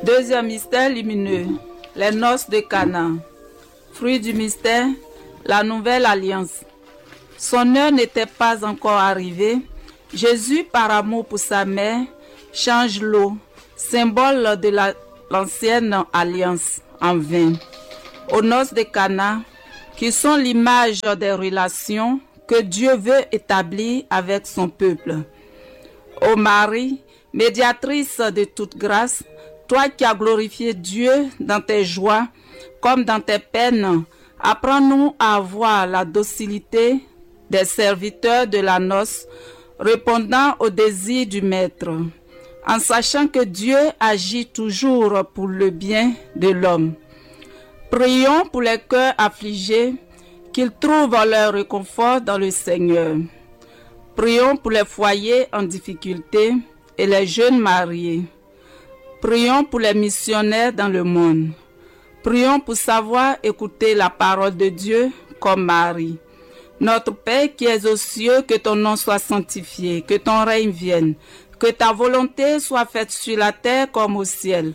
Deuxième mystère lumineux, les noces de Cana. Fruit du mystère, la nouvelle alliance. Son heure n'était pas encore arrivée. Jésus, par amour pour sa mère, change l'eau, symbole de l'ancienne alliance, en vin. Aux noces de Cana, qui sont l'image des relations que Dieu veut établir avec son peuple. Ô Marie, médiatrice de toute grâce, toi qui as glorifié Dieu dans tes joies comme dans tes peines, apprends-nous à avoir la docilité des serviteurs de la noce, répondant aux désirs du Maître, en sachant que Dieu agit toujours pour le bien de l'homme. Prions pour les cœurs affligés, qu'ils trouvent leur réconfort dans le Seigneur. Prions pour les foyers en difficulté et les jeunes mariés. Prions pour les missionnaires dans le monde. Prions pour savoir écouter la parole de Dieu comme Marie. Notre Père qui es aux cieux, que ton nom soit sanctifié, que ton règne vienne, que ta volonté soit faite sur la terre comme au ciel.